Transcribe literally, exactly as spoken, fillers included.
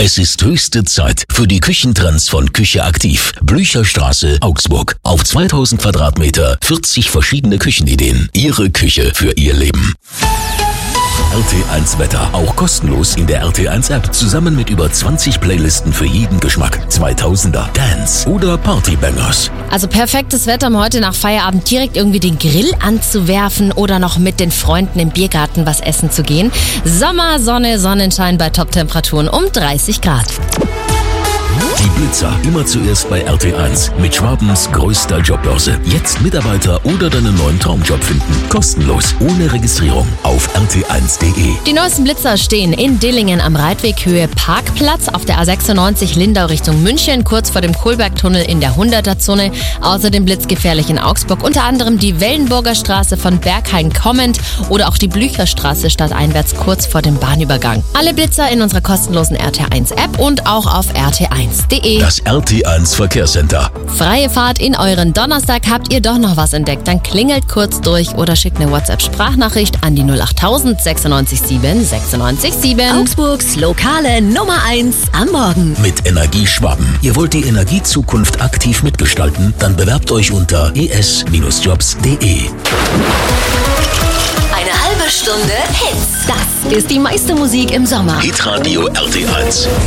Es ist höchste Zeit für die Küchentrends von Küche Aktiv. Blücherstraße, Augsburg. Auf zweitausend Quadratmeter, vierzig verschiedene Küchenideen. Ihre Küche für Ihr Leben. R T eins Wetter, auch kostenlos in der R T eins App, zusammen mit über zwanzig Playlisten für jeden Geschmack. zweitausender, Dance oder Partybangers. Also perfektes Wetter, um heute nach Feierabend direkt irgendwie den Grill anzuwerfen oder noch mit den Freunden im Biergarten was essen zu gehen. Sommer, Sonne, Sonnenschein bei Top-Temperaturen um dreißig Grad. Die Blitzer, immer zuerst bei R T eins. Mit Schwabens größter Jobbörse. Jetzt Mitarbeiter oder deinen neuen Traumjob finden. Kostenlos, ohne Registrierung. Auf r t eins punkt d e. Die neuesten Blitzer stehen in Dillingen am Reitweghöhe Parkplatz, auf der A sechsundneunzig Lindau Richtung München, kurz vor dem Kohlbergtunnel in der hunderter-Zone. Außerdem blitzgefährlich in Augsburg, unter anderem die Wellenburger Straße von Berghain kommend oder auch die Blücherstraße stadteinwärts kurz vor dem Bahnübergang. Alle Blitzer in unserer kostenlosen R T eins App und auch auf r t eins punkt d e. Das R T eins Verkehrscenter. Freie Fahrt in euren Donnerstag. Habt ihr doch noch was entdeckt? Dann klingelt kurz durch oder schickt eine WhatsApp-Sprachnachricht an die null achttausend sechsundneunzig sieben sechsundneunzig sieben. Augsburgs lokale Nummer eins am Morgen. Mit Energie Schwaben. Ihr wollt die Energiezukunft aktiv mitgestalten? Dann bewerbt euch unter e s jobs punkt d e. Eine halbe Stunde Hits. Das ist die meiste Musik im Sommer. Hitradio R T eins.